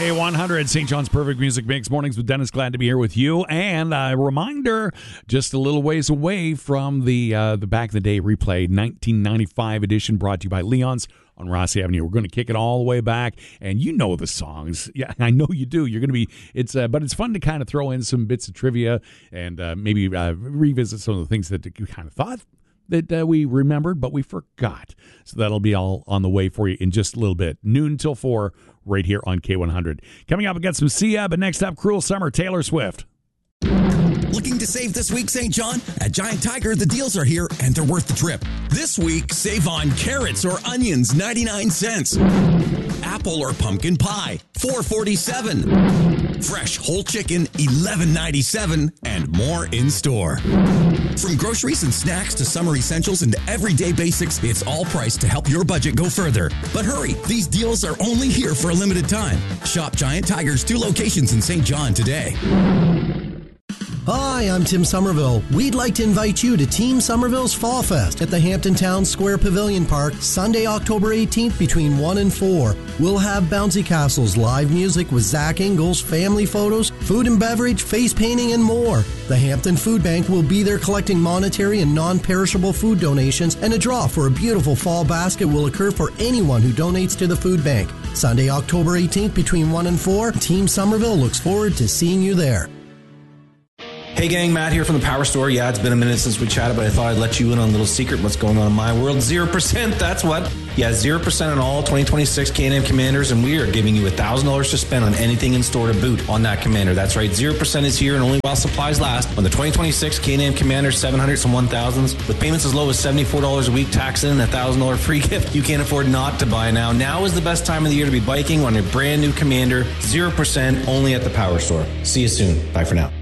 K100, St. John's Perfect Music Mix. Mornings with Dennis. Glad to be here with you. And a reminder, just a little ways away from the Back in the Day replay, 1995 edition, brought to you by Leon's on Rossi Avenue. We're going to kick it all the way back, and you know the songs. Yeah, I know you do. You're going to be. But it's fun to kind of throw in some bits of trivia and maybe revisit some of the things that you kind of thought that we remembered, but we forgot. So that'll be all on the way for you in just a little bit. Noon till 4, right here on K100. Coming up, we got some Sia, but next up, Cruel Summer, Taylor Swift. Looking to save this week, St. John? At Giant Tiger, the deals are here and they're worth the trip. This week, save on carrots or onions, 99 cents. Apple or pumpkin pie, $4.47. Fresh whole chicken, $11.97, and more in store. From groceries and snacks to summer essentials and everyday basics, it's all priced to help your budget go further. But hurry, these deals are only here for a limited time. Shop Giant Tiger's 2 locations in St. John today. Hi, I'm Tim Somerville. We'd like to invite you to Team Somerville's Fall Fest at the Hampton Town Square Pavilion Park, Sunday, October 18th between 1 and 4. We'll have bouncy castles, live music with Zach Ingalls, family photos, food and beverage, face painting, and more. The Hampton Food Bank will be there collecting monetary and non-perishable food donations, and a draw for a beautiful fall basket will occur for anyone who donates to the food bank. Sunday, October 18th between 1 and 4. Team Somerville looks forward to seeing you there. Hey gang, Matt here from the Power Store. Yeah, it's been a minute since we chatted, but I thought I'd let you in on a little secret what's going on in my world. 0%, that's what. Yeah, 0% on all 2026 K&M Commanders, and we are giving you $1,000 to spend on anything in store to boot on that Commander. That's right, 0% is here and only while supplies last on the 2026 K&M Commanders 700s and 1000s. With payments as low as $74 a week, tax in, and $1,000 free gift, you can't afford not to buy now. Now is the best time of the year to be biking on your brand new Commander. 0% only at the Power Store. See you soon. Bye for now.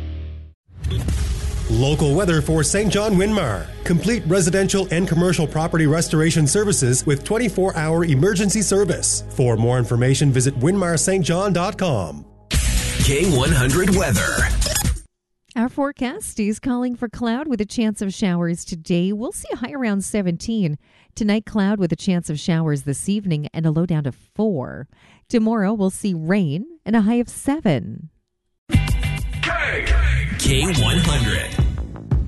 Local weather for St. John Winmar. Complete residential and commercial property restoration services with 24-hour emergency service. For more information, visit winmarstjohn.com. K100 weather. Our forecast is calling for cloud with a chance of showers today. We'll see a high around 17. Tonight, cloud with a chance of showers this evening and a low down to 4. Tomorrow, we'll see rain and a high of 7. K100.